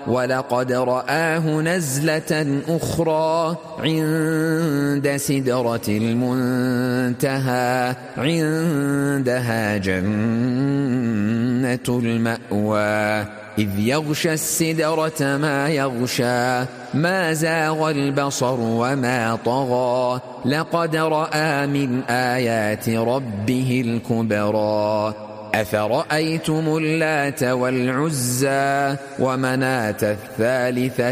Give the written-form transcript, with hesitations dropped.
ولقد رآه نزلة أخرى عند سدرة المنتهى عندها جنة المأوى إذ يغشى السدرة ما يغشى ما زاغ البصر وما طغى لقد رأى من آيات ربه الكبرى أفرأيتم اللات والعزى ومناة الثالثة